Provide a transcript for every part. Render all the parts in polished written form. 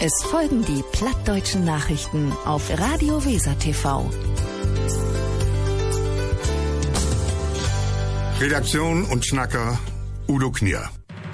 Es folgen die plattdeutschen Nachrichten auf Radio Weser TV. Redaktion und Schnacker Udo Knier.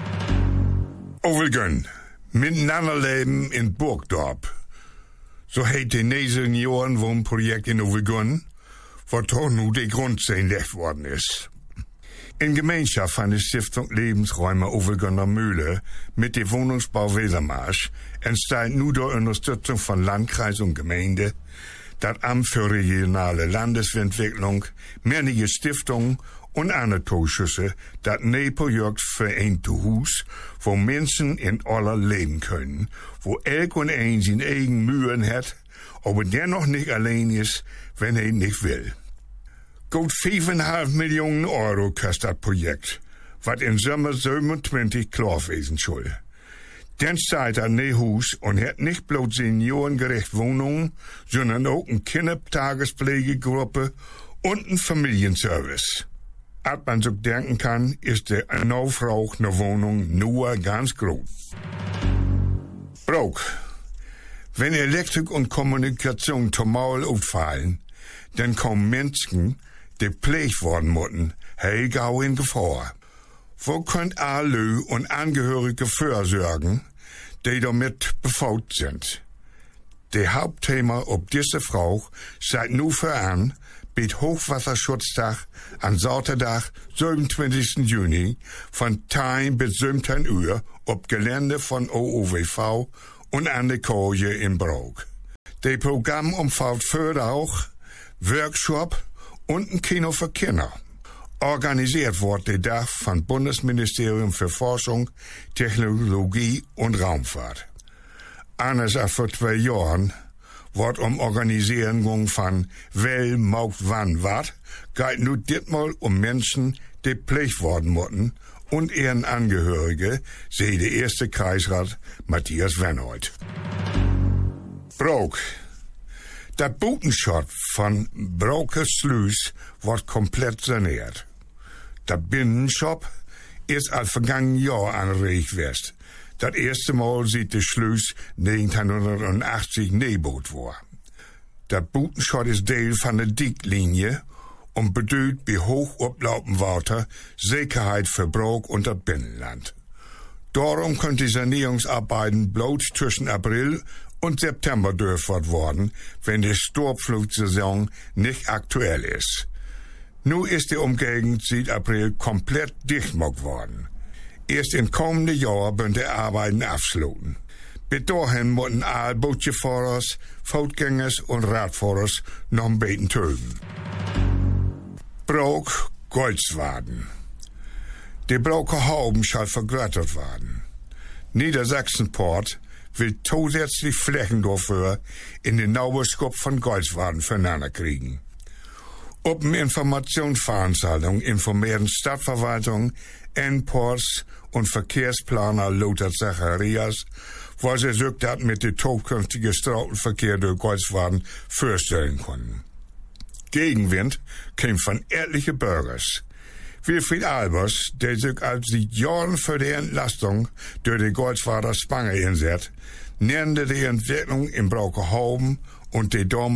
Overgön, miteinander leben in Burgdorp. So heet de 9 Jahren Wohnprojekt in Overgön, wo toch nu de Grundstein gelegt worden ist. In Gemeinschaft van de Stiftung Lebensräume Overgönner Mühle mit dem Wohnungsbau Wesermarsch entsteht nu durch Unterstützung von Landkreis und Gemeinde, das Amt für regionale Landesentwicklung, mehrere Stiftungen und andere Zuschüsse, das Projekt für ein Zuhause, wo Menschen in aller leben können, wo elk und ein seine eigenen Mühen hat, aber dennoch nicht allein ist, wenn er nicht will. Gut 5,5 Millionen Euro kostet das Projekt, was im Sommer 27 klar wesen soll. Dann steht er ne Haus und hat nicht bloß seniorengerecht Wohnungen, sondern auch eine Kindertagespflegegruppe und einen Familienservice. Als man so denken kann, ist der Nachfrage nach Wohnung nur ganz groß. Brok. Wenn Elektrik und Kommunikation normal auffallen, dann kommen Menschen, die pflegt worden müssen, gau in Gefahr. Wo könnt alle und Angehörige vorsorgen, die damit befault sind? Der Hauptthema ob diese Frau seit nu voran, mit Hochwasserschutzdag an Saterdag, 27. Juni, von 10 bis 17 Uhr, ob Gelände von OOWV und an der Koje in Brok. Das Programm umfasst Förder auch Workshop und ein Kino für Kinder. Organisiert wird der Tag vom Bundesministerium für Forschung, Technologie und Raumfahrt. Anders als vor 2 Jahren wird Organisierung von wer macht wann wat, geht nu ditmal Menschen, die pflegt worden müssen und ihren Angehörige, sehe der erste Kreisrat Matthias Wenhold. Brok. Der Butenschott von Brokes Sluis wird komplett saniert. Der Binnenshop ist als vergangenen Jahr angeregt gewesen. Das erste Mal sieht der Sluis 1980 neerboot war. Der Butenschott ist Teil von der Dicklinie und bedeutet bei hochauflaufendem Wasser Sicherheit für Brok und das Binnenland. Darum können die Sanierungsarbeiten bloß zwischen April und September durchgeführt worden, wenn die Sturmflutsaison nicht aktuell ist. Nu ist die Umgegend seit April komplett dicht gemacht worden. Erst im kommenden Jahr werden die Arbeiten abschließen. Bis dahin müssen alle Bootjefahrers, Fußgängers und Radfahrers noch ein bisschen töten. Brok, Goldswaden. Die Broker Hauben soll vergrößert werden. Niedersachsenport will zusätzlich Flächen dafür in den Nauberskop von Goldswaden füreinander kriegen. Auf eine Informationsveranstaltung informieren Stadtverwaltung, Endports und Verkehrsplaner Lothar Zacharias, wo sie sich das mit dem zukünftigen Straßenverkehr durch Goldswaden vorstellen konnten. Gegenwind kam von etlichen Bürgers. Wilfried Albers, der sich als seit Jahren für die Entlastung durch die Goldswader Spange einsetzt, nannte die Entwicklung in Braukerhauben und die